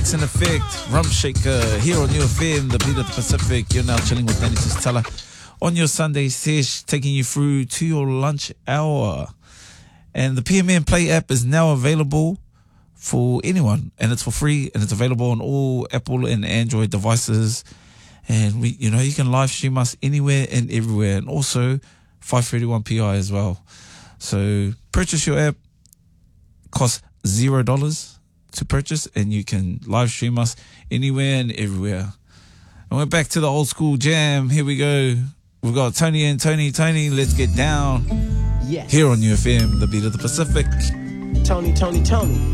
Jackson Effect, Rum Shaker, here on New FM, the beat of the Pacific. You're now chilling with Danny Tistella on your Sunday sesh, taking you through to your lunch hour. And the PMN Play app is now available for anyone, and it's for free, and it's available on all Apple and Android devices. And you can live stream us anywhere and everywhere, and also 531 PI as well. So purchase your app, costs $0 to purchase, and you can live stream us anywhere and everywhere. And we're back to the old school jam. Here we go. We've got Tony and Tony. Tony, let's get down. Yes. Here on UFM, the beat of the Pacific. Tony.